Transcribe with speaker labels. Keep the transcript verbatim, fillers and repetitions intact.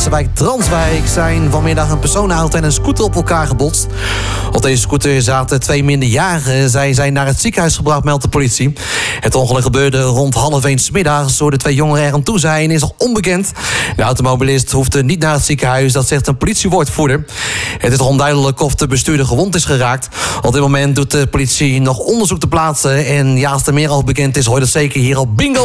Speaker 1: Haagse wijk Transwijk zijn vanmiddag een personenauto en een scooter op elkaar gebotst. Op deze scooter zaten twee minderjarigen. Zij zijn naar het ziekenhuis gebracht, meldt de politie. Het ongeluk gebeurde rond half één 's middags. Door de twee jongeren er aan toe zijn is nog onbekend. De automobilist hoefde niet naar het ziekenhuis, dat zegt een politiewoordvoerder. Het is nog onduidelijk of de bestuurder gewond is geraakt. Op dit moment doet de politie nog onderzoek te plaatsen. En ja, als er meer over bekend is, hoor je dat zeker hier op Bingo.